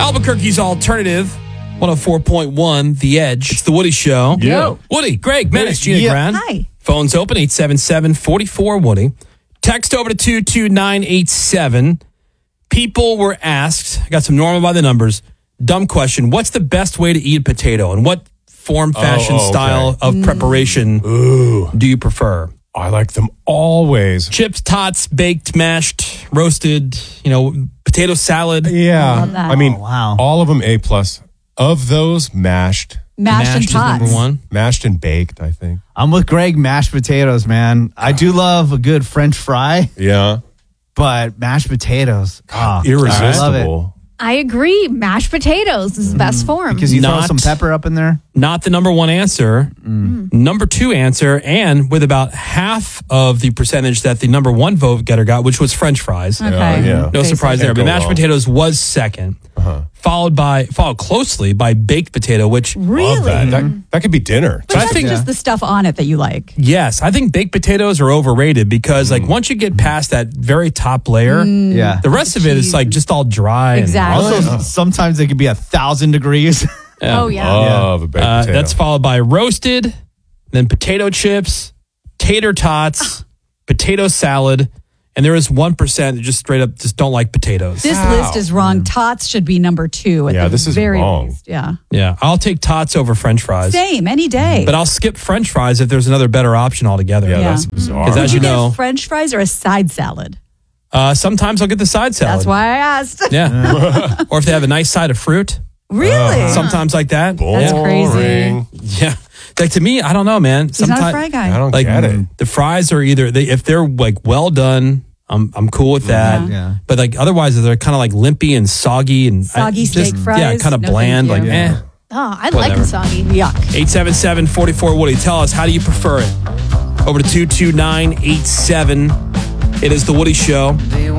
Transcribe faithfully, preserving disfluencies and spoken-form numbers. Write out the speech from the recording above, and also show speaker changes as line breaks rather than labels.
Albuquerque's Alternative, one oh four point one, The Edge. It's The Woody Show.
Yeah.
Woody, Greg, Menace, Gina
Yeah.
Grant.
Hi.
Phone's open, eight seven seven, four four, Woody. Text over to two two nine eight seven. People were asked, I got some normal by the numbers, dumb question, what's the best way to eat a potato? And what form, fashion,
oh, okay.
style of preparation
Ooh,
do you prefer?
I like them always.
Chips, tots, baked, mashed, roasted, you know, potato salad.
Yeah.
Love that.
I mean,
Oh, wow.
all of them A plus. Of those, mashed.
Mashed, and
is
tots.
number one.
Mashed and baked, I think.
I'm with Greg, mashed potatoes, man. I do love a good French fry,
Yeah.
but mashed potatoes. Oh,
Irresistible.
I love it.
I agree. Mashed potatoes is the best form.
Because you throw
Not-
some pepper up in there.
Not the number one answer. Number two answer, and with about half of the percentage that the number one vote getter got, which was French fries.
Okay.
Yeah, yeah.
No
Basic.
surprise there.
Can't
But
go
mashed
wrong.
potatoes was second,
Uh-huh.
followed by followed closely by baked potato, which
Really?
Love that. that. That could be dinner.
But
I
that's
think-
just the stuff on it that you like.
yes, I think baked potatoes are overrated because like once you get past that very top layer,
Yeah.
the rest of it is like just all dry. and-
Exactly.
Also, sometimes it can be a thousand degrees.
Yeah.
Oh, yeah.
Love a baked
Uh,
potato.
that's followed by roasted, then potato chips, tater tots, potato salad, and there is one percent that just straight up just don't like potatoes.
This
Wow.
list is wrong. Tots should be number two at
Yeah,
the
this is
very
wrong.
least. Yeah.
Yeah, I'll take tots over French fries,
Same, any day.
but I'll skip French fries if there's another better option altogether.
yeah,
Yeah.
that's bizarre.
Because as
Would you
you know,
get French fries or a side salad?
uh, sometimes I'll get the side salad.
That's why I asked.
Yeah, or if they have a nice side of fruit,
Really?
sometimes like that.
That's crazy.
Boring.
Yeah, like to me, I don't know, man.
He's not a fry
I
guy.
don't
like
get it.
the fries are either they if they're like well done, I'm I'm cool with that.
Yeah.
Yeah.
But like otherwise, if they're kind of like limpy and soggy and
Soggy
I,
steak
just,
fries?
Yeah, kind of
No,
bland.
thank
Like
you.
eh.
Oh, I like
Whatever.
them soggy.
Yuck.
eight seven seven, four four, Woody. Tell us, how do you prefer it? Over to two two nine eight seven. It is The Woody Show.